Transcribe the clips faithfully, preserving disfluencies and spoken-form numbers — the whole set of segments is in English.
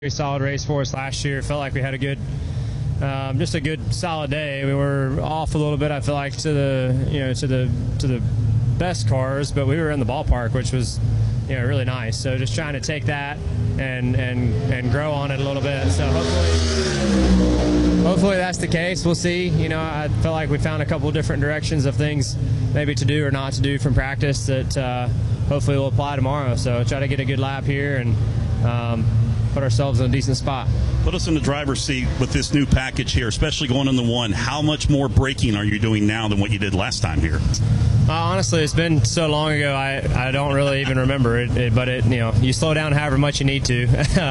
Very solid race for us last year. Felt like we had a good, um, just a good solid day. We were off a little bit, I feel like, to the you know to the to the best cars, but we were in the ballpark, which was you know really nice. So just trying to take that and and and grow on it a little bit. So hopefully, hopefully that's the case. We'll see. You know, I felt like we found a couple of different directions of things maybe to do or not to do from practice that uh, hopefully will apply tomorrow. So try to get a good lap here and. Um, put ourselves in a decent spot. Put us in the driver's seat with this new package here, especially going in the one. How much more braking are you doing now than what you did last time here? Uh, honestly, it's been so long ago, I, I don't really even remember it, it. But it, you know, you slow down however much you need to.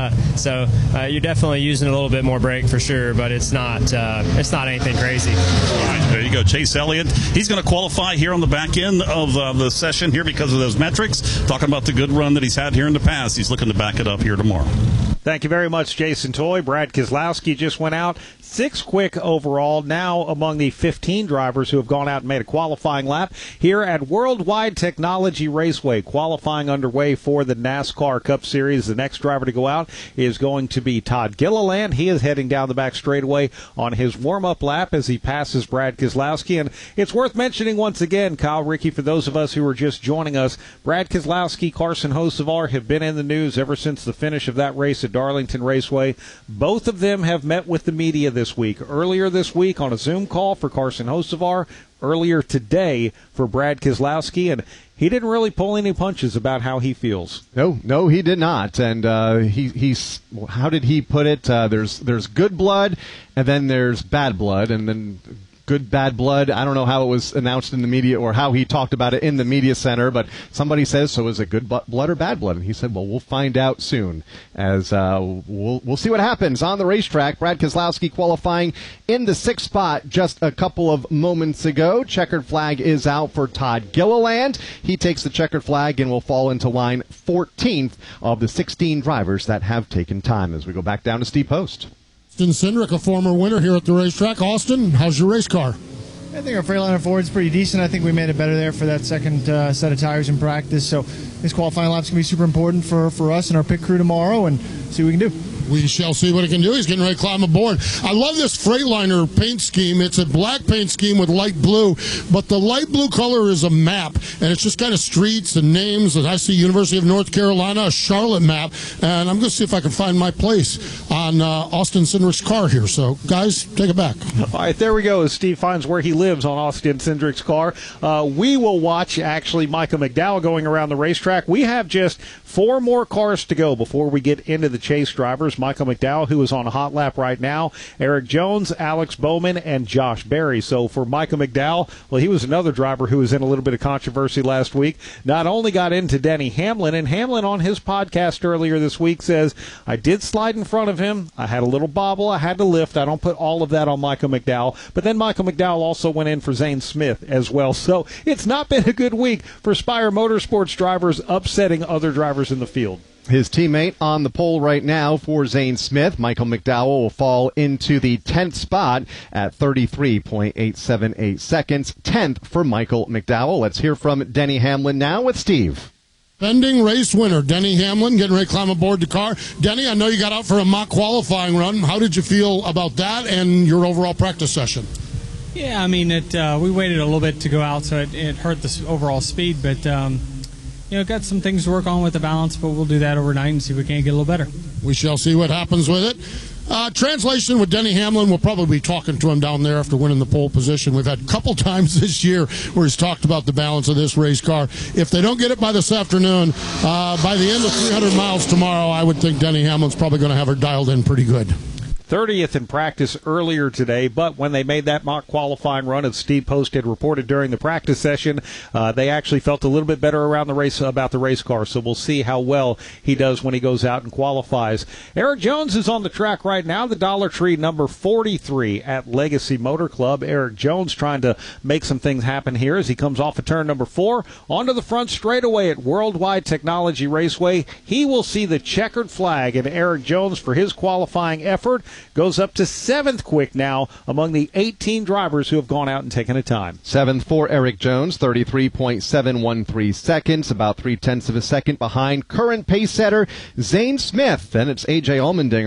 so uh, you're definitely using a little bit more brake for sure, but it's not uh, it's not anything crazy. All right, there you go, Chase Elliott. He's going to qualify here on the back end of uh, the session here because of those metrics. Talking about the good run that he's had here in the past, he's looking to back it up here tomorrow. Thank you very much, Jason Toy. Brad Keselowski just went out. Six quick overall, now among the fifteen drivers who have gone out and made a qualifying lap here at Worldwide Technology Raceway. Qualifying underway for the NASCAR Cup Series. The next driver to go out is going to be Todd Gilliland. He is heading down the back straightaway on his warm-up lap as he passes Brad Keselowski. And it's worth mentioning once again, Kyle, Ricky, for those of us who are just joining us, Brad Keselowski, Carson Hocevar have been in the news ever since the finish of that race at Darlington Raceway. Both of them have met with the media this week. Earlier this week on a Zoom call for Carson Hocevar, earlier today for Brad Keselowski, and he didn't really pull any punches about how he feels. No, no, he did not. And uh, he he's how did he put it? Uh, there's there's good blood, and then there's bad blood, and then. Good, bad blood. I don't know how it was announced in the media or how he talked about it in the media center, but somebody says, so is it good blood or bad blood? And he said, well, we'll find out soon as uh, we'll we'll see what happens on the racetrack. Brad Keselowski qualifying in the sixth spot just a couple of moments ago. Checkered flag is out for Todd Gilliland. He takes the checkered flag and will fall into line fourteenth of the sixteen drivers that have taken time as we go back down to Steve Post. Austin Cindric, a former winner here at the racetrack. Austin, how's your race car? I think our Freightliner Ford's pretty decent. I think we made it better there for that second uh, set of tires in practice. So this qualifying lap's going to be super important for, for us and our pit crew tomorrow and see what we can do. We shall see what he can do. He's getting ready to climb aboard. I love this Freightliner paint scheme. It's a black paint scheme with light blue, but the light blue color is a map, and it's just kind of streets and names. I see University of North Carolina, a Charlotte map, and I'm going to see if I can find my place on uh, Austin Cindric's car here. So, guys, take it back. All right, there we go. As Steve finds where he lives on Austin Cindric's car. Uh, we will watch, actually, Michael McDowell going around the racetrack. We have just four more cars to go before we get into the chase drivers. Michael McDowell, who is on a hot lap right now, Eric Jones, Alex Bowman, and Josh Berry. So for Michael McDowell, well, he was another driver who was in a little bit of controversy last week. Not only got into Denny Hamlin, and Hamlin on his podcast earlier this week says, I did slide in front of him. I had a little bobble. I had to lift. I don't put all of that on Michael McDowell. But then Michael McDowell also went in for Zane Smith as well. So it's not been a good week for Spire Motorsports drivers upsetting other drivers in the field. His teammate on the pole right now for Zane Smith, Michael McDowell, will fall into the tenth spot at thirty-three point eight seven eight seconds. tenth for Michael McDowell. Let's hear from Denny Hamlin now with Steve. Pending race winner, Denny Hamlin, getting ready to climb aboard the car. Denny, I know you got out for a mock qualifying run. How did you feel about that and your overall practice session? Yeah, I mean, it. Uh, we waited a little bit to go out, so it, it hurt the overall speed, but... Um You know, got some things to work on with the balance, but we'll do that overnight and see if we can't get a little better. We shall see what happens with it. Uh, translation with Denny Hamlin, we'll probably be talking to him down there after winning the pole position. We've had a couple times this year where he's talked about the balance of this race car. If they don't get it by this afternoon, uh, by the end of three hundred miles tomorrow, I would think Denny Hamlin's probably going to have her dialed in pretty good. thirtieth in practice earlier today, but when they made that mock qualifying run, as Steve Post had reported during the practice session, uh, they actually felt a little bit better around the race about the race car, so we'll see how well he does when he goes out and qualifies. Eric Jones is on the track right now, the Dollar Tree number forty-three at Legacy Motor Club. Eric Jones trying to make some things happen here as he comes off of turn number four onto the front straightaway at Worldwide Technology Raceway. He will see the checkered flag, and Eric Jones, for his qualifying effort, goes up to seventh quick now among the eighteen drivers who have gone out and taken a time. Seventh for Eric Jones, thirty-three point seven one three seconds, about three-tenths of a second behind current pace setter Zane Smith. Then it's A J Allmendinger.